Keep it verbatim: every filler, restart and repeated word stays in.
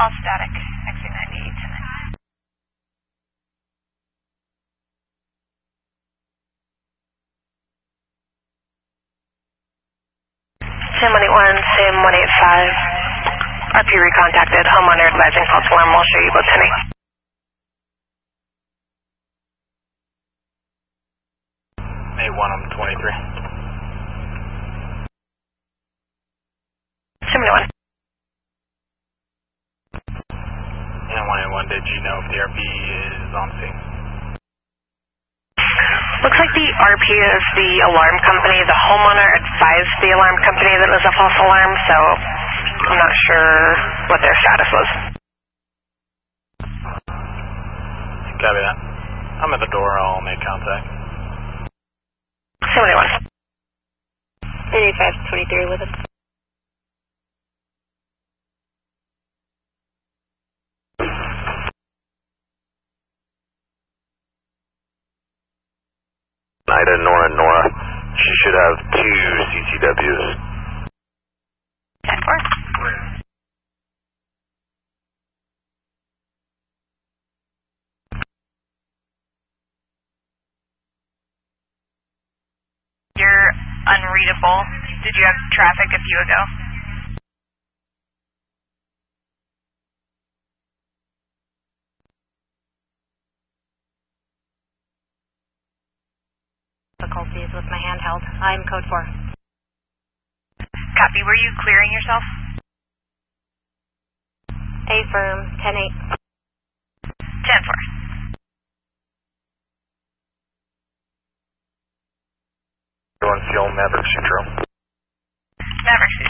All static, exit ninety-eight to nine. Sam one eighty-one, Sam one eighty-five. R P recontacted, homeowner advising false alarm, we'll show you both tonight. eight one, I'm twenty-three. Sam one eighty-one. And one eighty-one, did you know if the R P is on scene? Looks like the R P is the alarm company. The homeowner advised the alarm company that it was a false alarm, so I'm not sure what their status was. Copy that. I'm at the door, I'll make contact. Sam one eighty-one. ninety-five twenty-three with us. Ida, Nora, Nora. She should have two C C Ws. ten four. You're unreadable. Did you have traffic a few ago? Difficulties with my handheld. I'm code four. Copy. Were you clearing yourself? A firm, ten eight. ten four. Everyone feel Maverick Central. Maverick